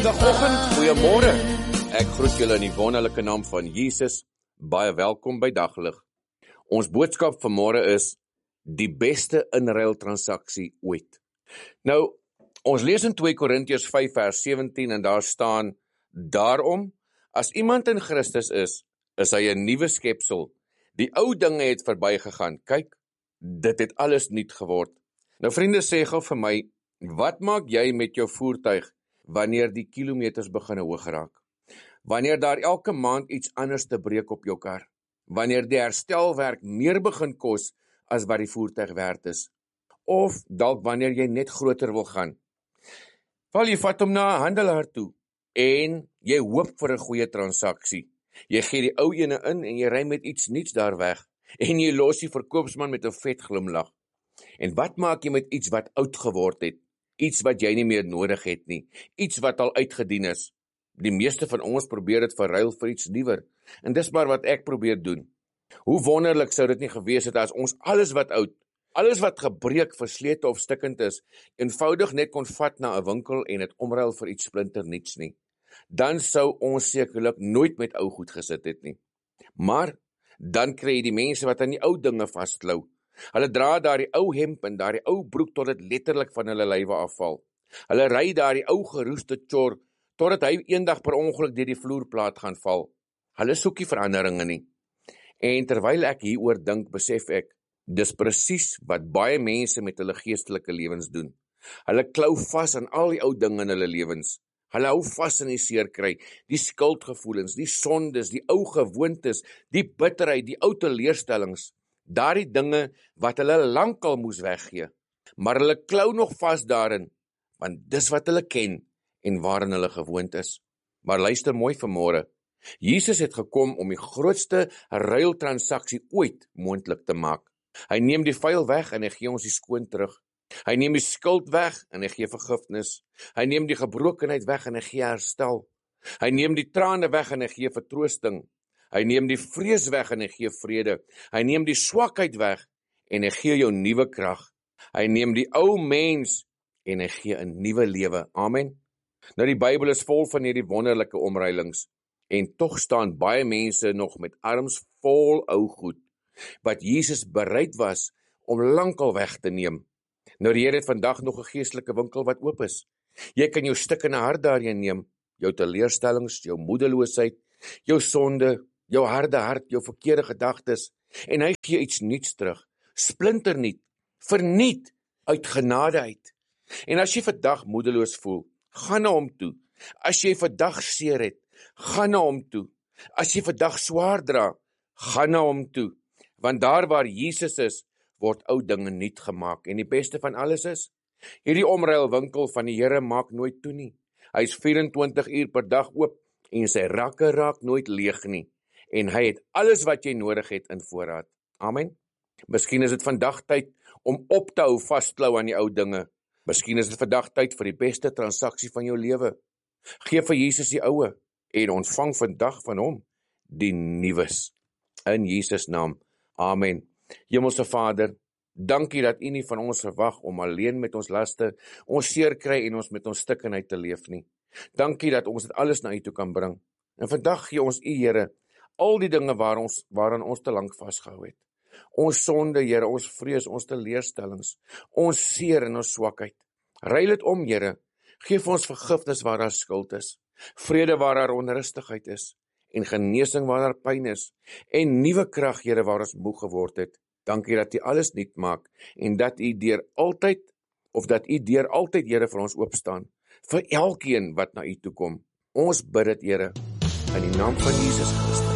Woensdagoggend, goeiemôre. Ek groet julle in die wonderlike naam van Jesus. Baie welkom by Daglig. Ons boodskap vanmôre is die beste inruiltransaksie ooit. Nou, ons lees in 2 Korintiërs 5 vers 17 en daar staan: Daarom, as iemand in Christus is hy 'n nuwe skepsel. Die ou dinge het verbygegaan. Kyk, dit het alles nuut geword. Nou vriende, sê gou vir my, wat maak jy met jou voertuig wanneer die kilometers begin hoog raak? Wanneer daar elke maand iets anders te breek op jou kar? Wanneer die herstelwerk meer begin kos as wat die voertuig werd is? Of dalk wanneer jy net groter wil gaan? Val jy vat hom na 'n handelaar toe en jy hoop vir 'n goeie transaksie. Jy gee die ou ene in en jy ry met iets nuuts daar weg en jy los die verkoopsman met 'n vet glimlag. En wat maak jy met iets wat oud geword het? Iets wat jy nie meer nodig het nie, iets wat al uitgedien is. Die meeste van ons probeer dit verruil vir iets nuwer, en dis maar wat ek probeer doen. Hoe wonderlik sou dit nie gewees het as ons alles wat oud, alles wat gebreek, verslete of stikkend is, eenvoudig net kon vat na 'n winkel en dit omruil vir iets splinter niets nie. Dan sou ons sekerlik nooit met ou goed gesit het nie. Maar dan kry jy die mense wat aan die ou dinge vasklou. Hulle dra daardie ou hemp en daardie ou broek tot dit letterlik van hulle lywe afval. Hulle ry daardie ou geroeste tjor totdat hy eendag per ongeluk deur die vloerplaat gaan val. Hulle soek nie veranderinge nie. En terwyl ek hieroor dink, besef ek, dis presies wat baie mense met hulle geestelike lewens doen. Hulle klou vas aan al die ou dinge in hulle lewens. Hulle hou vas in die seerkry, die skuldgevoelens, die sondes, die ou gewoontes, die bitterheid, die ou teleurstellings. Daardie dinge wat hulle lankal moes weggee, maar hulle klou nog vas daarin, want dis wat hulle ken en waarin hulle gewoond is. Maar luister mooi vanmôre, Jesus het gekom om die grootste ruiltransaksie ooit moontlik te maak. Hy neem die vuil weg en hy gee ons die skoon terug. Hy neem die skuld weg en hy gee vergifnis. Hy neem die gebrokenheid weg en hy gee herstel. Hy neem die trane weg en hy gee vertroosting. Hy neem die vrees weg en hy gee vrede. Hy neem die swakheid weg en hy gee jou nuwe krag. Hy neem die ou mens en hy gee 'n nuwe lewe. Amen. Nou die Bybel is vol van hierdie wonderlike omruilings en tog staan baie mense nog met arms vol ou goed wat Jesus bereid was om lankal weg te neem. Nou die Here het vandag nog 'n geestelike winkel wat oop is. Jy kan jou stikkende hart daarin neem, jou teleurstellings, jou moedeloosheid, jou sonde, jou harde hart, jou verkeerde gedagtes, en hy gee iets nuuts terug, splinternuut, vernuut, uit genade uit. En as jy vandag moedeloos voel, gaan na hom toe. As jy vandag seer het, gaan na hom toe. As jy vandag swaar dra, gaan na hom toe. Want daar waar Jesus is, word ou dinge nuut gemaak. En die beste van alles is, hierdie omruilwinkel van die Here maak nooit toe nie. Hy is 24 uur per dag oop en sy rakke raak nooit leeg nie. En hy het alles wat jy nodig het in voorraad. Amen. Miskien is dit vandag tyd om op te hou vasklou aan die ou dinge. Miskien is dit vandag tyd vir die beste transaksie van jou lewe. Geef vir Jesus die oue en ontvang vandag van hom die nuwes. In Jesus naam. Amen. Hemelse Vader, dankie dat U nie van ons verwag om alleen met ons laste, ons seer kry en ons met ons stikkenheid te leef nie. Dankie dat ons dit alles na U toe kan bring. En vandag gee ons U, Here, al die dinge waaraan ons te lank vasgehou het. Ons sonde, Here, ons vrees, ons teleurstellings, ons seer en ons swakheid. Ruil dit om, Here. Geef ons vergifnis waar daar skuld is, vrede waar daar onrustigheid is, en genesing waar daar pyn is, en nuwe krag, Here, waar ons moeg geword het. Dankie dat U alles nuut maak, en dat U deur altyd, Here, vir ons oopstaan, vir elkeen wat na U toe kom. Ons bid dit, Here, in die naam van Jesus Christus.